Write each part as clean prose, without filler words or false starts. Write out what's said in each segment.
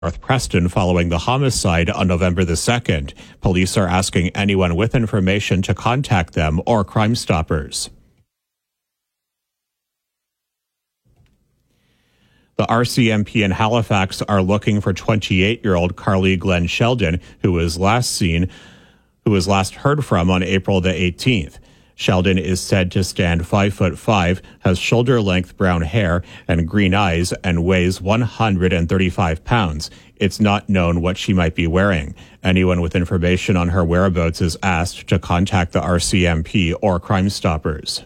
North Preston following the homicide on November the 2nd. Police are asking anyone with information to contact them or Crime Stoppers. The RCMP in Halifax are looking for 28-year-old Carly Glenn Sheldon, who was last heard from on April the 18th. Sheldon is said to stand 5'5", has shoulder-length brown hair and green eyes, and weighs 135 pounds. It's not known what she might be wearing. Anyone with information on her whereabouts is asked to contact the RCMP or Crime Stoppers.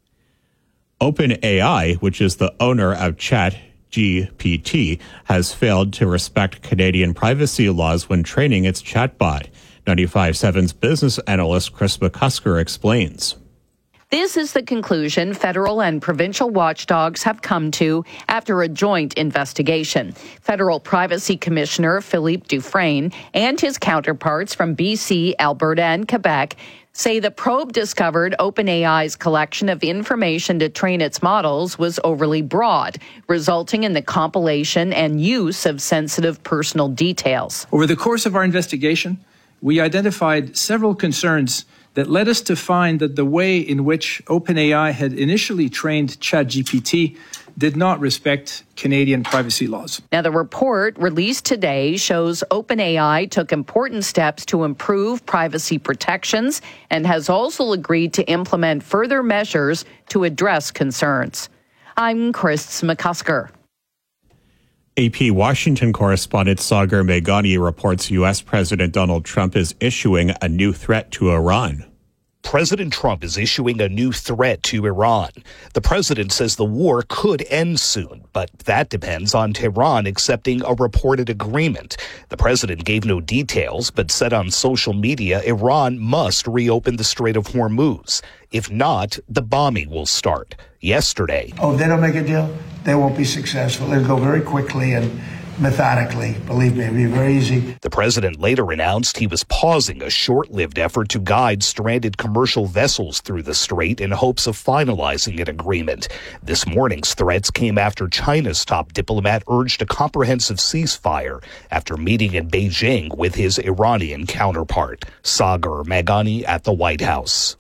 OpenAI, which is the owner of ChatGPT, has failed to respect Canadian privacy laws when training its chatbot. 95.7's business analyst Chris McCusker explains. This is the conclusion federal and provincial watchdogs have come to after a joint investigation. Federal Privacy Commissioner Philippe Dufresne and his counterparts from BC, Alberta, and Quebec say the probe discovered OpenAI's collection of information to train its models was overly broad, resulting in the compilation and use of sensitive personal details. Over the course of our investigation, we identified several concerns that led us to find that the way in which OpenAI had initially trained ChatGPT did not respect Canadian privacy laws. Now, the report released today shows OpenAI took important steps to improve privacy protections and has also agreed to implement further measures to address concerns. I'm Chris McCusker. AP Washington correspondent Sagar Meghani reports U.S. President Donald Trump is issuing a new threat to Iran. President Trump is issuing a new threat to Iran. The president says the war could end soon, but that depends on Tehran accepting a reported agreement. The president gave no details, but said on social media Iran must reopen the Strait of Hormuz. If not, the bombing will start. Yesterday. If they don't make a deal, they won't be successful. It'll go very quickly and methodically. Believe me, it'll be very easy. The president later announced he was pausing a short-lived effort to guide stranded commercial vessels through the strait in hopes of finalizing an agreement. This morning's threats came after China's top diplomat urged a comprehensive ceasefire after meeting in Beijing with his Iranian counterpart. Sagar Meghani at the White House.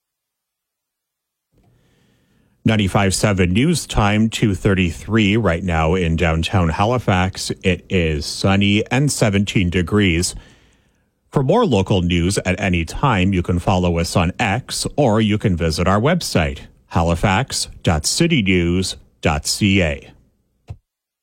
95.7 News Time, 2:33 right now in downtown Halifax. It is sunny and 17 degrees. For more local news at any time, you can follow us on X or you can visit our website, halifax.citynews.ca.